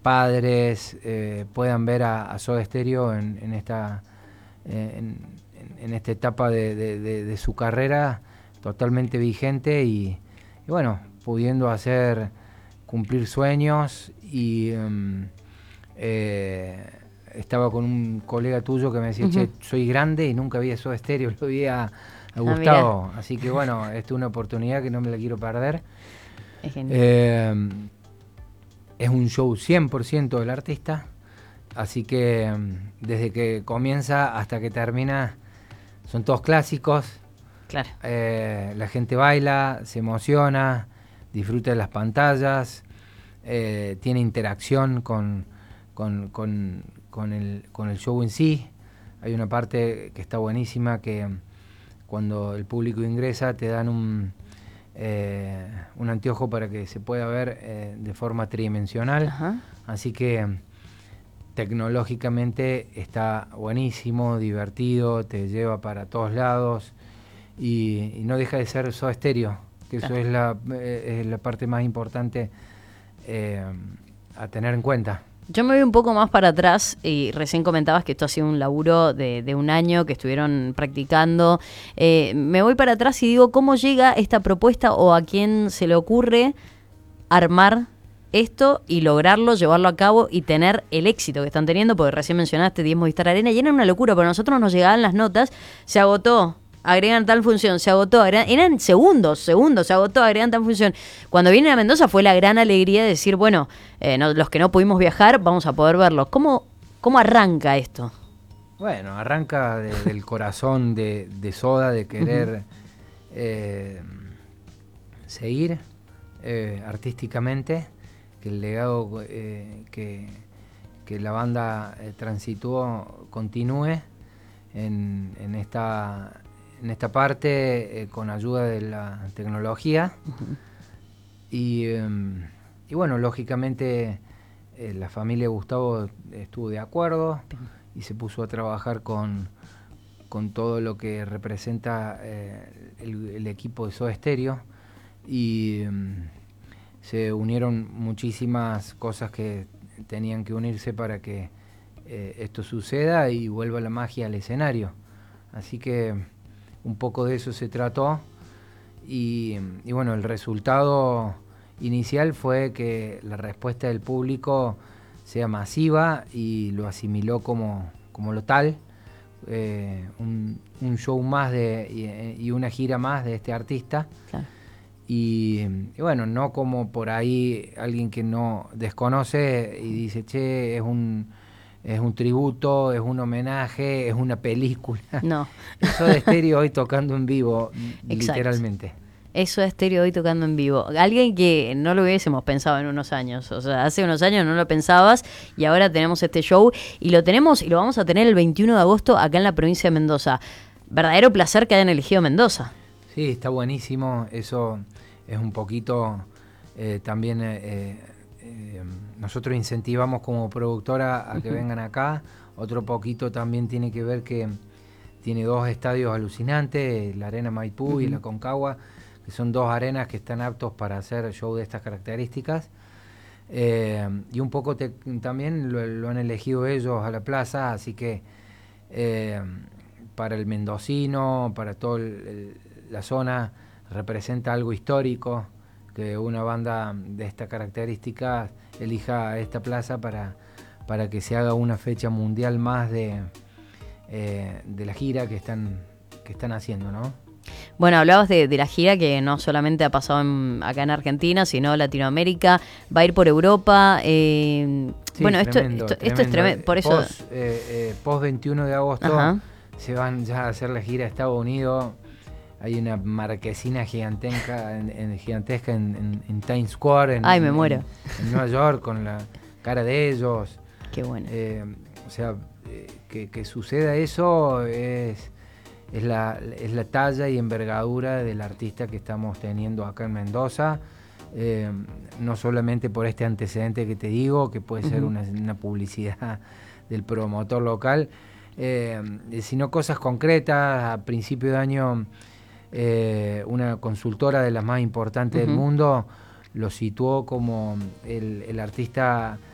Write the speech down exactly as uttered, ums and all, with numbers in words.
padres eh, puedan ver a, a Soda Stereo en, en, esta, eh, en, en esta etapa de, de, de, de su carrera totalmente vigente y, y bueno, pudiendo hacer cumplir sueños y um, eh, estaba con un colega tuyo que me decía, uh-huh. che, soy grande y nunca vi a Soda Stereo, lo vi a, a Gustavo, ah, así que bueno, esta es una oportunidad que no me la quiero perder. Es genial. Eh, es un show cien por ciento del artista, así que desde que comienza hasta que termina son todos clásicos. Claro. Eh, la gente baila, se emociona, disfruta de las pantallas, eh, tiene interacción con, con, con, con, el, con el show en sí. Hay una parte que está buenísima que cuando el público ingresa te dan un, eh, un anteojo para que se pueda ver eh, de forma tridimensional. Ajá. Así que tecnológicamente está buenísimo, divertido, te lleva para todos lados y, y no deja de ser Soda Stereo, que claro. Eso es la, eh, es la parte más importante eh, a tener en cuenta. Yo me voy un poco más para atrás y recién comentabas que esto ha sido un laburo de, de un año que estuvieron practicando. Eh, me voy para atrás y digo, ¿cómo llega esta propuesta o a quién se le ocurre armar esto y lograrlo, llevarlo a cabo y tener el éxito que están teniendo? Porque recién mencionaste diez Movistar Arena y era una locura, pero a nosotros nos llegaban las notas, se agotó, agregan tal función, se agotó, agregan, eran segundos, segundos, se agotó, agregan tal función. Cuando vienen a Mendoza fue la gran alegría de decir, bueno, eh, no, los que no pudimos viajar, vamos a poder verlos. ¿Cómo, cómo arranca esto? Bueno, arranca de, del corazón de, de Soda, de querer uh-huh. eh, seguir eh, artísticamente, que el legado eh, que, que la banda eh, transitó continúe en, en esta... en esta parte eh, con ayuda de la tecnología uh-huh. y, eh, y bueno, lógicamente eh, la familia de Gustavo estuvo de acuerdo y se puso a trabajar con, con todo lo que representa eh, el, el equipo de Soda Stereo y eh, se unieron muchísimas cosas que tenían que unirse para que eh, esto suceda y vuelva la magia al escenario, así que un poco de eso se trató y, y bueno, el resultado inicial fue que la respuesta del público sea masiva y lo asimiló como, como lo tal, eh, un, un show más de, y, y una gira más de este artista. Claro. Y, y bueno, no como por ahí alguien que no desconoce y dice, che, es un... es un tributo, es un homenaje, es una película. No. Eso de Stereo hoy tocando en vivo, literalmente. Eso de Stereo hoy tocando en vivo. Alguien que no lo hubiésemos pensado en unos años. O sea, hace unos años no lo pensabas y ahora tenemos este show y lo tenemos y lo vamos a tener el veintiuno de agosto acá en la provincia de Mendoza. Verdadero placer que hayan elegido Mendoza. Sí, está buenísimo. Eso es un poquito eh, también... Eh, Eh, nosotros incentivamos como productora a que uh-huh. vengan acá. Otro poquito también tiene que ver que tiene dos estadios alucinantes, la Arena Maipú uh-huh. y la Concagua, que son dos arenas que están aptos para hacer show de estas características. Eh, y un poco te, también lo, lo han elegido ellos a la plaza, así que eh, para el mendocino, para toda la zona, representa algo histórico que una banda de esta característica elija esta plaza para, para que se haga una fecha mundial más de, eh, de la gira que están, que están haciendo, ¿no? Bueno, hablabas de, de la gira que no solamente ha pasado en, acá en Argentina, sino Latinoamérica, va a ir por Europa. Eh, sí, bueno, tremendo, esto, esto, tremendo. esto es tremendo. Por eso... Post, eh, eh, post veintiuno de agosto Ajá. se van ya a hacer la gira a Estados Unidos. Hay una marquesina gigantesca en, en, gigantesca en, en, en Times Square, en, Ay, me muero. En, en Nueva York, con la cara de ellos. Qué bueno. Eh, o sea, eh, que, que suceda eso es, es, la, es la talla y envergadura del artista que estamos teniendo acá en Mendoza. Eh, no solamente por este antecedente que te digo, que puede ser uh-huh. una, una publicidad del promotor local, eh, sino cosas concretas. A principio de año... Eh, una consultora de las más importantes uh-huh. del mundo lo situó como el, el artista